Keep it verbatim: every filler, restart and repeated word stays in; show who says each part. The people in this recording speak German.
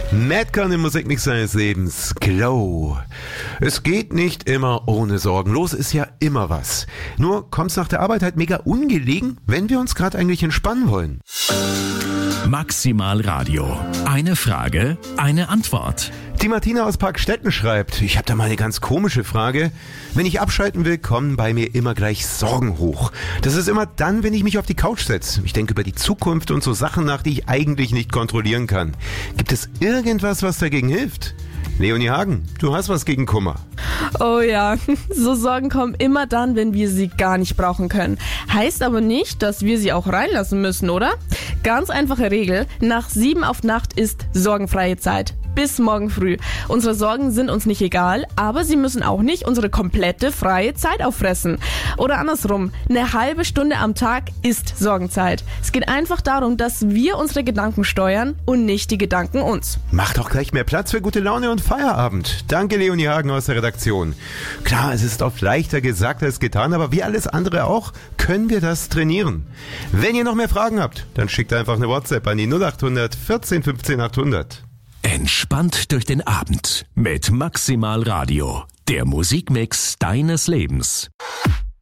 Speaker 1: Madcon im Musikmix seines Lebens, Glow. Es geht nicht immer ohne Sorgen. Los ist ja immer was. Nur kommt's nach der Arbeit halt mega ungelegen, wenn wir uns gerade eigentlich entspannen wollen.
Speaker 2: Maximal Radio. Eine Frage, eine Antwort.
Speaker 1: Die Martina aus Parkstetten schreibt, ich habe da mal eine ganz komische Frage. Wenn ich abschalten will, kommen bei mir immer gleich Sorgen hoch. Das ist immer dann, wenn ich mich auf die Couch setze. Ich denke über die Zukunft und so Sachen nach, die ich eigentlich nicht kontrollieren kann. Gibt es irgendwas, was dagegen hilft? Leonie Hagen, du hast was gegen Kummer.
Speaker 3: Oh ja, so Sorgen kommen immer dann, wenn wir sie gar nicht brauchen können. Heißt aber nicht, dass wir sie auch reinlassen müssen, oder? Ganz einfache Regel, nach sieben auf Nacht ist sorgenfreie Zeit. Bis morgen früh. Unsere Sorgen sind uns nicht egal, aber sie müssen auch nicht unsere komplette freie Zeit auffressen. Oder andersrum, eine halbe Stunde am Tag ist Sorgenzeit. Es geht einfach darum, dass wir unsere Gedanken steuern und nicht die Gedanken uns.
Speaker 1: Mach doch gleich mehr Platz für gute Laune und Feierabend. Danke, Leonie Hagen aus der Redaktion. Klar, es ist oft leichter gesagt als getan, aber wie alles andere auch, können wir das trainieren. Wenn ihr noch mehr Fragen habt, dann schickt einfach eine WhatsApp an die null acht hundert vierzehn fünfzehn achthundert.
Speaker 2: Entspannt durch den Abend mit Maximal Radio, der Musikmix deines Lebens.